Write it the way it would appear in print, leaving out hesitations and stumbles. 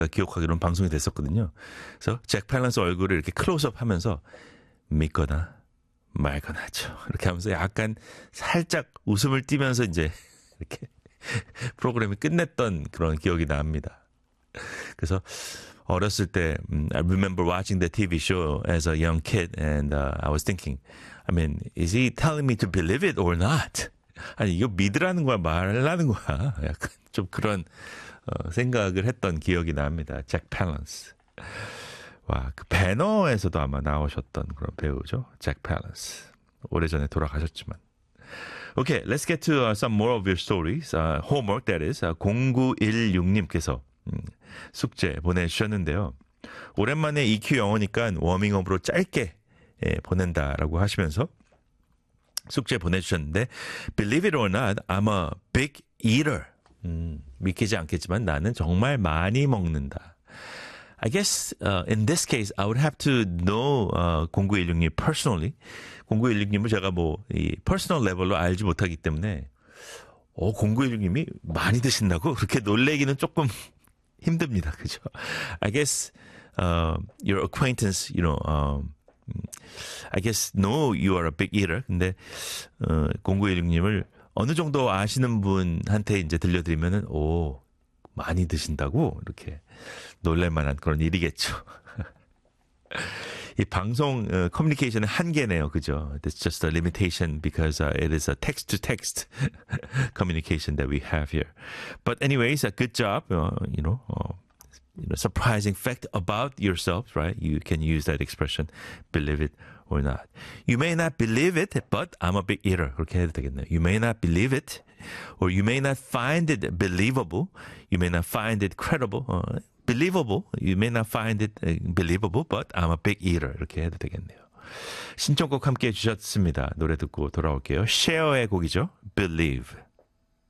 기억하기로는 방송이 됐었거든요. 그래서 잭 팰런스 얼굴을 이렇게 클로즈업 하면서 믿거나 말거나 하죠. 이렇게 하면서 약간 살짝 웃음을 띠면서 이제 이렇게 프로그램이 끝냈던 그런 기억이 납니다. 그래서 어렸을 때 I remember watching the TV show as a young kid and I was thinking, I mean, is he telling me to believe it or not? 아니 이거 믿으라는 거야 말라는 거야? 약간 좀 그런 생각을 했던 기억이 납니다. 잭 팰런스. 와, 그 배너에서도 아마 나오셨던 그런 배우죠. 잭 팰런스. 오래전에 돌아가셨지만. Okay, let's get to some more of your stories. Homework, that is. 0916님께서 숙제 보내주셨는데요. 오랜만에 EQ 영어니까 워밍업으로 짧게 보낸다라고 하시면서 숙제 보내주셨는데 Believe it or not, I'm a big eater. 믿기지 않겠지만 나는 정말 많이 먹는다. I guess in this case I would have to know 0916님 personally. 0916님을 제가 뭐 이 퍼스널 레벨로 알지 못하기 때문에 0916님이 많이 드신다고 그렇게 놀래기는 조금 힘듭니다. 그죠? I guess your acquaintance, you know, I guess no, you are a big eater. 근데 0916님을 어느 정도 아시는 분한테 이제 들려드리면은 오 많이 드신다고 이렇게 놀랄만한 그런 일이겠죠. 이 방송 커뮤니케이션의 한계네요, 그죠? It's just a limitation because it is a text-to-text communication that we have here. But anyways, a good job. You know, surprising fact about yourself, right? You can use that expression, believe it or not. You may not believe it, but I'm a big eater. 그렇게 해도 되겠네요. You may not believe it, or you may not find it believable. You may not find it credible. Believable. You may not find it believable, but I'm a big eater. 이렇게 해도 되겠네요. 신청곡 함께 해주셨습니다. 노래 듣고 돌아올게요. 셰어의 곡이죠. Believe.